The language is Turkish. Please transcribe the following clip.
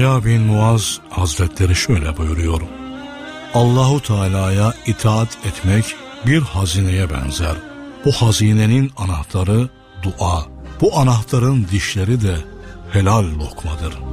Yahya bin Muaz Hazretleri şöyle buyuruyor: Allahu Teala'ya itaat etmek bir hazineye benzer. Bu hazinenin anahtarı dua. Bu anahtarın dişleri de helal lokmadır.